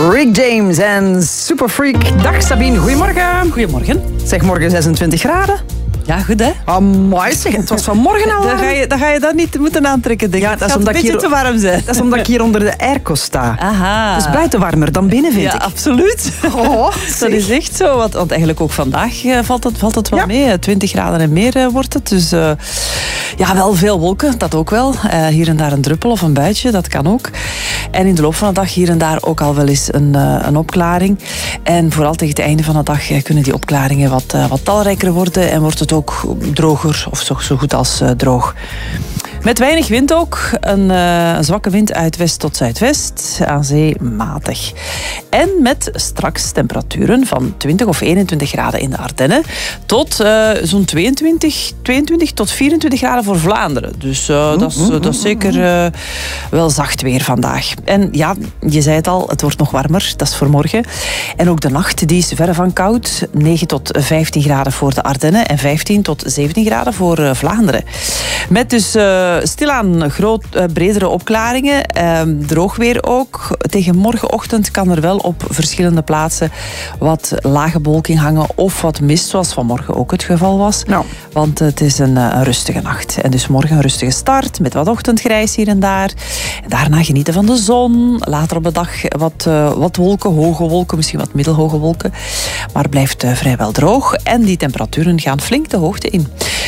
Rick James en Superfreak. Dag Sabine, goedemorgen. Goedemorgen. Zeg, morgen 26 graden. Ja, goed hè? Amai zeg, het was vanmorgen al warm. Dan ga je dat niet moeten aantrekken, denk ik. Ja, dat is het omdat een beetje te warm zijn. Dat is omdat ik hier onder de airco sta. Aha. Dus buiten warmer dan binnen, vind Ja, ik. absoluut. Oh, dat is echt zo. Want eigenlijk ook vandaag valt het wel mee. 20 graden en meer wordt het. Dus ja, wel veel wolken, dat ook wel. Hier en daar een druppel of een buitje, dat kan ook. En in de loop van de dag hier en daar ook al wel eens een opklaring. En vooral tegen het einde van de dag kunnen die opklaringen wat talrijker worden. En wordt het ook droger, of zo goed als droog. Met weinig wind ook. Een zwakke wind uit west tot zuidwest. Aan zee matig. En met straks temperaturen van 20 of 21 graden in de Ardennen. Tot zo'n 22 tot 24 graden voor Vlaanderen. Dus dat is zeker wel zacht weer vandaag. En ja, je zei het al, het wordt nog warmer. Dat is voor morgen. En ook de nacht die is verre van koud. 9 tot 15 graden voor de Ardennen. En 15 tot 17 graden voor Vlaanderen. Met dus stilaan bredere opklaringen. Droog weer ook. Tegen morgenochtend kan er wel op verschillende plaatsen wat lage bewolking hangen of wat mist, zoals vanmorgen ook het geval was. Nou. Want het is een rustige nacht. En dus morgen een rustige start met wat ochtendgrijs hier en daar. En daarna genieten van de zon. Later op de dag wat wolken, hoge wolken, misschien wat middelhoge wolken. Maar het blijft vrijwel droog. En die temperaturen gaan flink de hoogte in.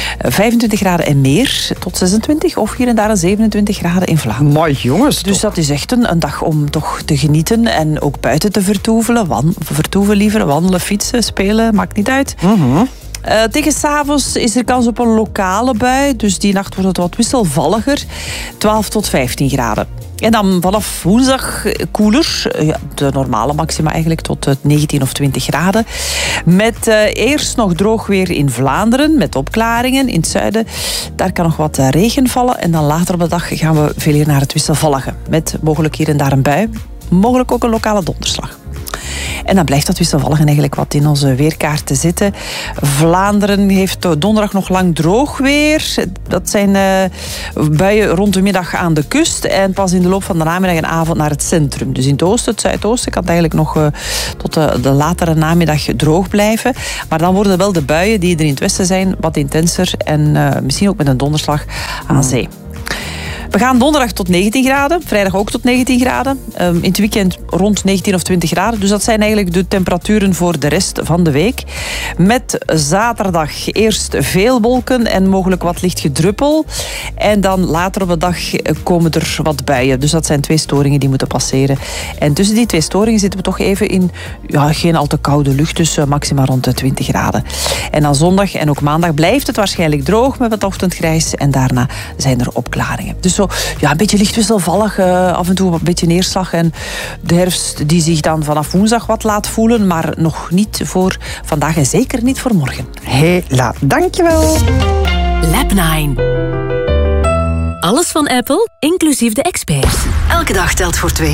25 graden en meer tot 26 of hier en daar 27 graden in Vlaanderen. Mooi jongens. Dus dat is echt een dag om toch te genieten en ook buiten te vertoevelen. Vertoeven liever, wandelen, fietsen, spelen, maakt niet uit. Tegen 's avonds is er kans op een lokale bui. Dus die nacht wordt het wat wisselvalliger. 12 tot 15 graden. En dan vanaf woensdag koeler. De normale maxima eigenlijk tot 19 of 20 graden. Met eerst nog droog weer in Vlaanderen. Met opklaringen in het zuiden. Daar kan nog wat regen vallen. En dan later op de dag gaan we veel meer naar het wisselvallige. Met mogelijk hier en daar een bui. Mogelijk ook een lokale donderslag. En dan blijft dat wisselvallig eigenlijk wat in onze weerkaart te zitten. Vlaanderen heeft donderdag nog lang droog weer. Dat zijn buien rond de middag aan de kust. En pas in de loop van de namiddag en avond naar het centrum. Dus in het oosten, het zuidoosten, kan het eigenlijk nog tot de latere namiddag droog blijven. Maar dan worden wel de buien die er in het westen zijn wat intenser. En misschien ook met een donderslag aan zee. We gaan donderdag tot 19 graden, vrijdag ook tot 19 graden. In het weekend rond 19 of 20 graden. Dus dat zijn eigenlijk de temperaturen voor de rest van de week. Met zaterdag eerst veel wolken en mogelijk wat licht gedruppel. En dan later op de dag komen er wat buien. Dus dat zijn 2 storingen die moeten passeren. En tussen die 2 storingen zitten we toch even in geen al te koude lucht. Dus maxima rond de 20 graden. En dan zondag en ook maandag blijft het waarschijnlijk droog met wat ochtendgrijs. En daarna zijn er opklaringen. Dus zo een beetje licht wisselvallig, af en toe een beetje neerslag. En de herfst die zich dan vanaf woensdag wat laat voelen, maar nog niet voor vandaag en zeker niet voor morgen. Hela, dankjewel. Lab 9. Alles van Apple, inclusief de experts. Elke dag telt voor 2.